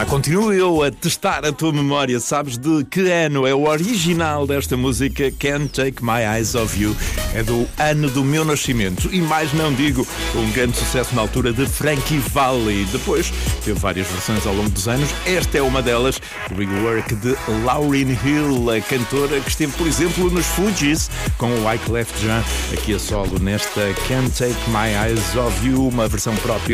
lá, continuo eu a testar a tua memória. Sabes de que ano é o original desta música? Can't Take My Eyes Off You. É do ano do meu nascimento. E mais não digo, um grande sucesso na altura de Frankie Valli. Depois teve várias versões ao longo dos anos. Esta é uma delas, Rework de Lauryn Hill, a cantora que esteve, por exemplo, nos Fugees com o Wyclef Jean, aqui a solo nesta Can't Take My Eyes Off You, uma versão própria